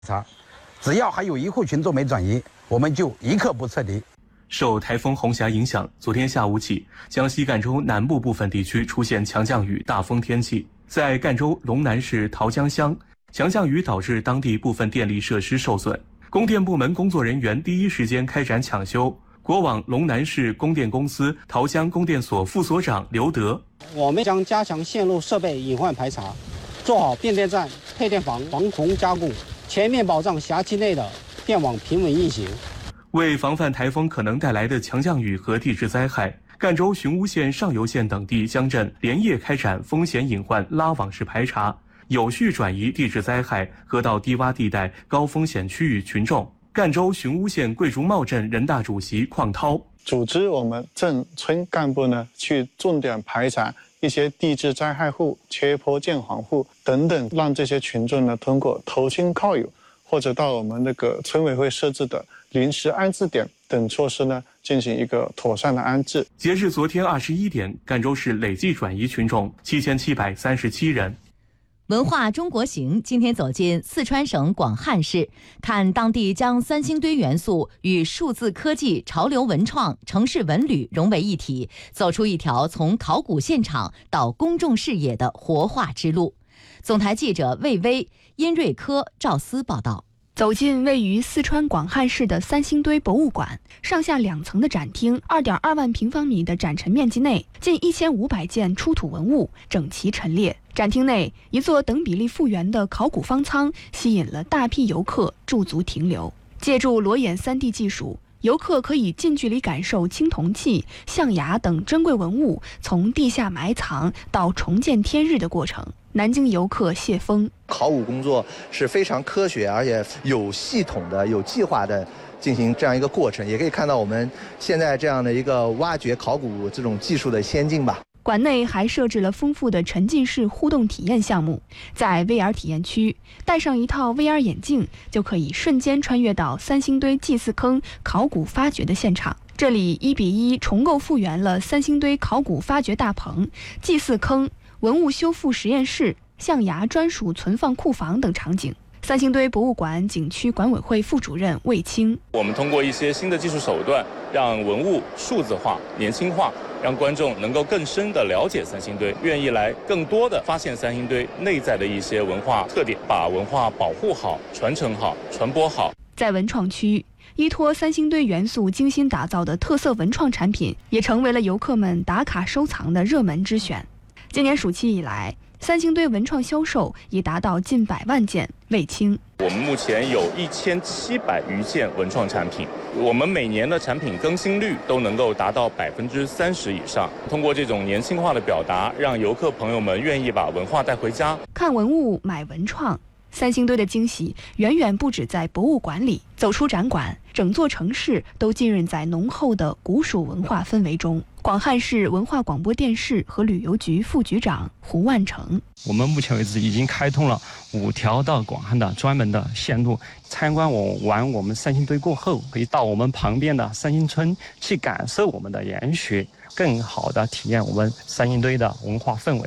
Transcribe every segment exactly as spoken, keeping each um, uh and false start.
查，只要还有一户群众没转移，我们就一刻不撤离。 受台风红霞影响，昨天下午起，江西赣州南部部分地区出现强降雨、大风天气。在赣州龙南市桃江乡，强降雨导致当地部分电力设施受损，供电部门工作人员第一时间开展抢修。国网龙南市供电公司桃江供电所副所长刘德： 我们将加强线路设备隐患排查，做好变电站、配电房防洪加固，全面保障辖区内的电网平稳运行。 为防范台风可能带来的强降雨和地质灾害，赣州寻乌县上游县等地乡镇连夜开展风险隐患拉网式排查，有序转移地质灾害河道低洼地带高风险区域群众。赣州寻乌县桂竹茂镇人大主席邝涛组织我们镇村干部呢，去重点排查一些地质灾害户、缺坡建房户等等，让这些群众呢通过投亲靠友或者到我们那个村委会设置的临时安置点等措施呢，进行一个妥善的安置。 截至昨天二十一点，赣州市累计转移群众七千七百三十七人。 文化中国行今天走进四川省广汉市，看当地将三星堆元素与数字科技、潮流文创、城市文旅融为一体，走出一条从考古现场到公众视野的活化之路。总台记者魏巍、殷瑞科、赵思报道。 走进位于四川广汉市的三星堆博物馆，上下两层的展厅，二点二万平方米的展陈面积内，近一千五百件出土文物整齐陈列。展厅内，一座等比例复原的考古方舱吸引了大批游客驻足停留。借助裸眼 三 D 技术，游客可以近距离感受青铜器、象牙等珍贵文物从地下埋藏到重见天日的过程。南京游客谢峰： 考古工作是非常科学而且有系统的、有计划的进行这样一个过程，也可以看到我们现在这样的一个挖掘考古这种技术的先进吧。 馆内还设置了丰富的沉浸式互动体验项目，在 V R 体验区，戴上一套 V R 眼镜，就可以瞬间穿越到三星堆祭祀坑考古发掘的现场。这里一比一重构复原了三星堆考古发掘大棚、祭祀坑、文物修复实验室、象牙专属存放库房等场景。三星堆博物馆景区管委会副主任魏青： 我们通过一些新的技术手段，让文物数字化、年轻化，让观众能够更深地了解三星堆，愿意来更多地发现三星堆内在的一些文化特点，把文化保护好、传承好、传播好。 在文创区，依托三星堆元素精心打造的特色文创产品，也成为了游客们打卡收藏的热门之选。今年暑期以来，三星堆文创销售已达到近百万件。魏青： 我们目前有一千七百余件文创产品，我们每年的产品更新率都能够达到百分之三十以上。通过这种年轻化的表达，让游客朋友们愿意把文化带回家。 看文物买文创，三星堆的惊喜远远不止在博物馆里。走出展馆，整座城市都浸润在浓厚的古蜀文化氛围中。广汉市文化广播电视和旅游局副局长胡万成： 我们目前为止已经开通了五条到广汉的专门的线路。参观我完我们三星堆过后，可以到我们旁边的三星村去感受我们的研学，更好的体验我们三星堆的文化氛围。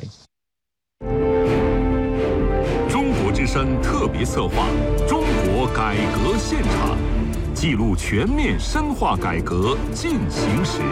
中国之声特别策划《中国改革现场》，记录全面深化改革进行时。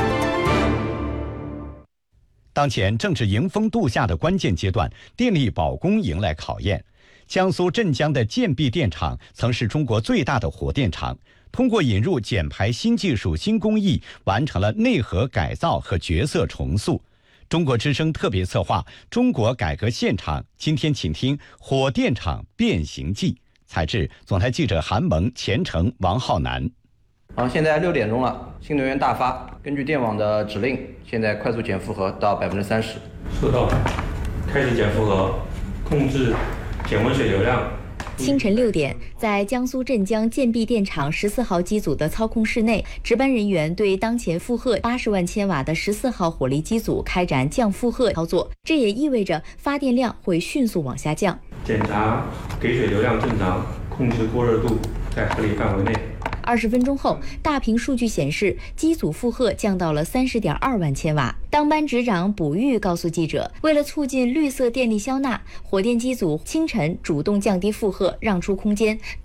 当前正是迎峰度夏的关键阶段，电力保供迎来考验。江苏镇江的建壁电厂曾是中国最大的火电厂，通过引入减排新技术、新工艺，完成了内核改造和角色重塑。中国之声特别策划《中国改革现场》，今天请听《火电厂变形记》，采制总台记者韩萌、钱程、王浩南。 好，现在六点钟了，新能源大发，根据电网的指令，现在快速减负荷到百分之三十。 收到，开始减负荷，控制减温水流量。 清晨六点，在江苏镇江建壁电厂十四号机组的操控室内，值班人员对当前负荷八十万千瓦的十四号火力机组开展降负荷操作，这也意味着发电量会迅速往下降。 检查给水流量正常，控制过热度在合理范围内。 二十分钟后，大屏数据显示机组负荷降到了三十点二万千瓦。当班执长卜玉告诉记者，为了促进绿色电力消纳，火电机组清晨主动降低负荷，让出空间。